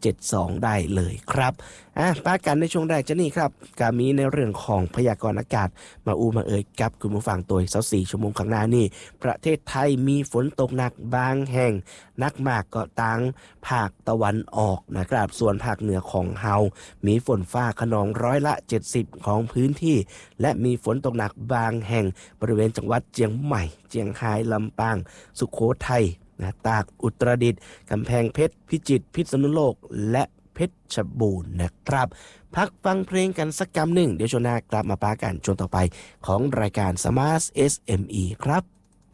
1372ได้เลยครับป้ากันในช่วงแรกจะนี่ครับกามีในเรื่องของพยากรณ์อากาศมาเอ่ยกับคุณผู้ฟังตัว24ชั่วโมงข้างหน้านี่ประเทศไทยมีฝนตกหนักบางแห่งนักมากก็ตังภาคตะวันออกนะครับส่วนภาคเหนือของเฮามีฝนฟ้าคะนอง70%ของพื้นที่และมีฝนตกหนักบางแห่งบริเวณจังหวัดเชียงใหม่เชียงรายลำปางสุโขทัยตากอุตรดิตถ์กำแพงเพชรพิจิตรพิษณุโลกและเพชรบูรณ์นะครับพักฟังเพลงกันสักกำหนึ่งเดี๋ยวช่วงหน้ากลับมาปากันช่วงต่อไปของรายการ Smart SME ครับ